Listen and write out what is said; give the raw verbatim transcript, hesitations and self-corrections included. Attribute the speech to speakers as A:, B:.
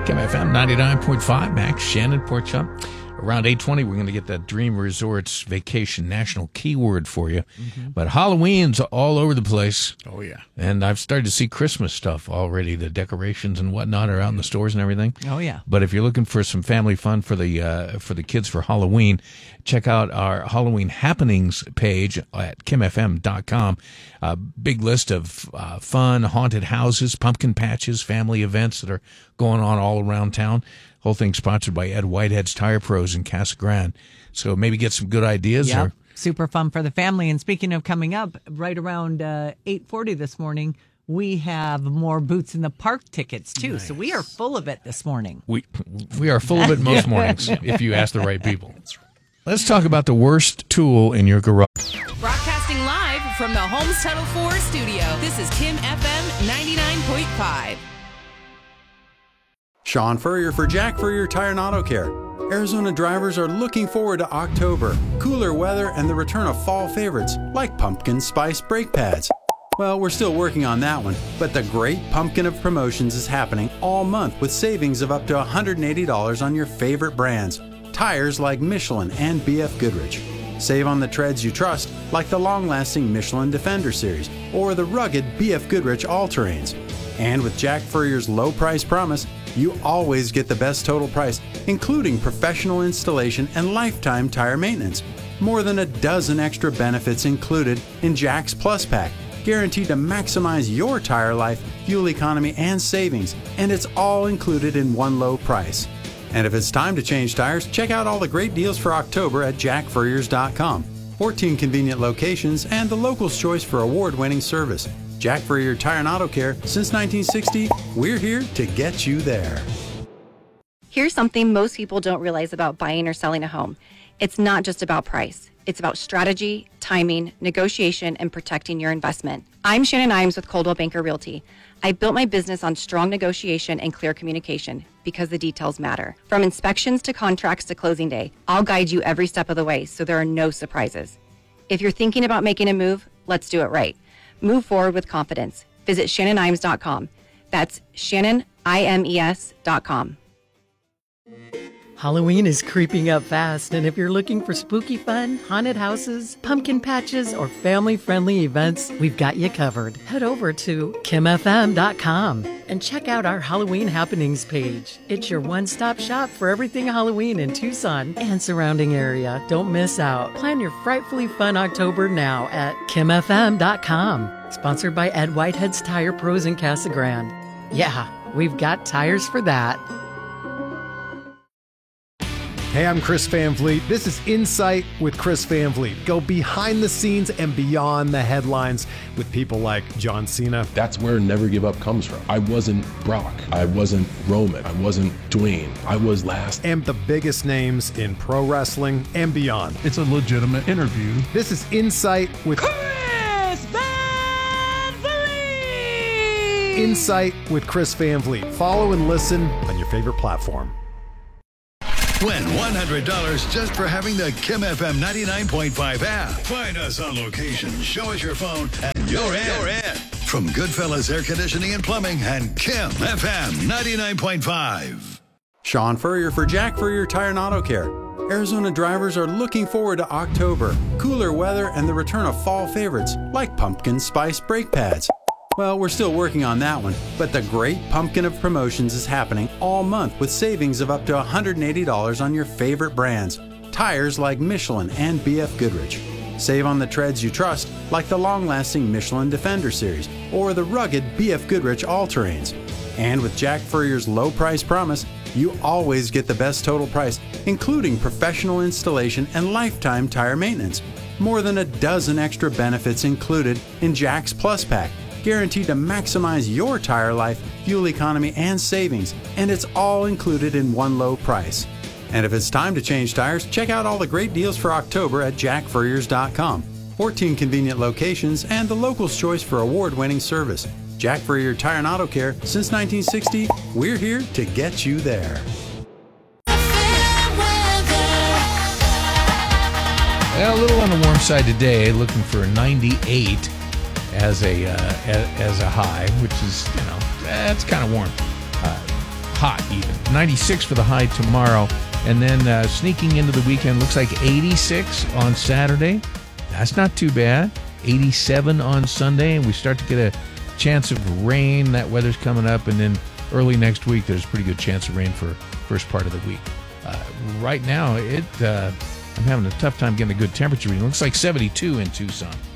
A: Kim F M ninety-nine point five, Max, Shannon, Pork Chop. Around eight twenty, we're going to get that Dream Resorts Vacation National Keyword for you. Mm-hmm. But Halloween's all over the place.
B: Oh, yeah.
A: And I've started to see Christmas stuff already. The decorations and whatnot are out in the stores and everything.
C: Oh, yeah.
A: But if you're looking for some family fun for the uh, for the kids for Halloween, check out our Halloween happenings page at kim f m dot com. A big list of uh, fun, haunted houses, pumpkin patches, family events that are going on all around town. Whole thing sponsored by Ed Whitehead's Tire Pros in Casa Grande. So maybe get some good ideas.
C: Yep.
A: Or
C: Super fun for the family. And speaking of coming up, right around uh, eight forty this morning, we have more Boots in the Park tickets, too. Nice. So we are full of it this morning.
A: We we are full of it most mornings, if you ask the right people. Let's talk about the worst tool in your garage.
D: Broadcasting live from the Holmes Tunnel four studio, this is Kim F M ninety-nine point five.
E: Sean Furrier for Jack Furrier Tire and Auto Care. Arizona drivers are looking forward to October, cooler weather, and the return of fall favorites like pumpkin spice brake pads. Well, we're still working on that one, but the great pumpkin of promotions is happening all month with savings of up to one hundred eighty dollars on your favorite brands. Tires like Michelin and B F Goodrich. Save on the treads you trust, like the long-lasting Michelin Defender Series or the rugged B F Goodrich All-Terrains. And with Jack Furrier's low price promise, you always get the best total price, including professional installation and lifetime tire maintenance. More than a dozen extra benefits included in Jack's Plus Pack, guaranteed to maximize your tire life, fuel economy, and savings, and it's all included in one low price. And if it's time to change tires, check out all the great deals for October at jack furriers dot com. fourteen convenient locations and the local's choice for award-winning service. Jack Furrier Tire and Auto Care, since nineteen sixty, we're here to get you there.
F: Here's something most people don't realize about buying or selling a home. It's not just about price. It's about strategy, timing, negotiation, and protecting your investment. I'm Shannon Imes with Coldwell Banker Realty. I built my business on strong negotiation and clear communication because the details matter. From inspections to contracts to closing day, I'll guide you every step of the way so there are no surprises. If you're thinking about making a move, let's do it right. Move forward with confidence. Visit shannon imes dot com. That's shannon imes dot com.
G: Halloween is creeping up fast, and if you're looking for spooky fun, haunted houses, pumpkin patches, or family-friendly events, we've got you covered. Head over to kim f m dot com and check out our Halloween happenings page. It's your one-stop shop for everything Halloween in Tucson and surrounding area. Don't miss out. Plan your frightfully fun October now at kim f m dot com. Sponsored by Ed Whitehead's Tire Pros in Casa Grande. Yeah, we've got tires for that.
H: Hey, I'm Chris Van Vliet. This is Insight with Chris Van Vliet. Go behind the scenes and beyond the headlines with people like John Cena.
I: That's where Never Give Up comes from. I wasn't Brock. I wasn't Roman. I wasn't Dwayne. I was last.
H: And the biggest names in pro wrestling and beyond.
B: It's a legitimate interview.
H: This is Insight with
C: Chris Van Vliet!
H: Insight with Chris Van Vliet. Follow and listen on your favorite platform.
J: Win one hundred dollars just for having the Kim F M ninety-nine point five app. Find us on location, show us your phone, and you're in. You're in. From Goodfellas Air Conditioning and Plumbing and Kim F M ninety-nine point five.
E: Sean Furrier for Jack Furrier Tire and Auto Care. Arizona drivers are looking forward to October, cooler weather, and the return of fall favorites like pumpkin spice brake pads. Well, we're still working on that one, but the great pumpkin of promotions is happening all month with savings of up to one hundred eighty dollars on your favorite brands. Tires like Michelin and B F Goodrich. Save on the treads you trust, like the long-lasting Michelin Defender Series or the rugged B F Goodrich All-Terrains. And with Jack Furrier's low price promise, you always get the best total price, including professional installation and lifetime tire maintenance. More than a dozen extra benefits included in Jack's Plus Pack, guaranteed to maximize your tire life, fuel economy, and savings, and it's all included in one low price. And if it's time to change tires, check out all the great deals for October at jack furriers dot com. fourteen convenient locations and the local's choice for award-winning service. Jack Furrier Tire and Auto Care, since nineteen sixty, we're here to get you there.
A: Well, a little on the warm side today, looking for ninety-eight as a uh, as, as a high, which is, you know, that's kind of warm. Uh, hot even. ninety-six for the high tomorrow. And then uh, sneaking into the weekend, looks like eighty-six on Saturday. That's not too bad. eighty-seven on Sunday, and we start to get a chance of rain. That weather's coming up, and then early next week, there's a pretty good chance of rain for first part of the week. Uh, right now, it uh, I'm having a tough time getting a good temperature reading. It looks like seventy-two in Tucson.